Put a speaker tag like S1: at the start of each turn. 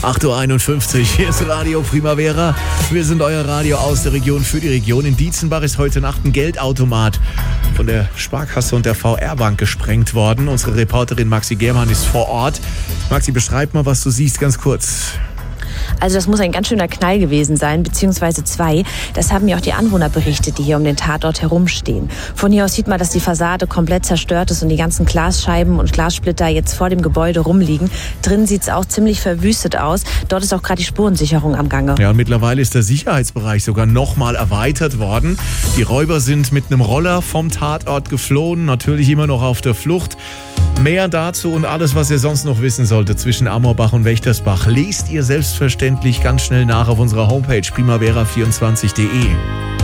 S1: 8.51 Uhr, hier ist Radio Primavera. Wir sind euer Radio aus der Region für die Region. In Dietzenbach ist heute Nacht ein Geldautomat von der Sparkasse und der VR-Bank gesprengt worden. Unsere Reporterin Maxi Germann ist vor Ort. Maxi, beschreib mal, was du siehst, ganz kurz.
S2: Also das muss ein ganz schöner Knall gewesen sein, beziehungsweise zwei. Das haben mir auch die Anwohner berichtet, die hier um den Tatort herumstehen. Von hier aus sieht man, dass die Fassade komplett zerstört ist und die ganzen Glasscheiben und Glassplitter jetzt vor dem Gebäude rumliegen. Drin sieht es auch ziemlich verwüstet aus. Dort ist auch gerade die Spurensicherung am Gange.
S1: Ja, und mittlerweile ist der Sicherheitsbereich sogar nochmal erweitert worden. Die Räuber sind mit einem Roller vom Tatort geflohen, natürlich immer noch auf der Flucht. Mehr dazu und alles, was ihr sonst noch wissen solltet zwischen Amorbach und Wächtersbach, lest ihr selbstverständlich ganz schnell nach auf unserer Homepage primavera24.de.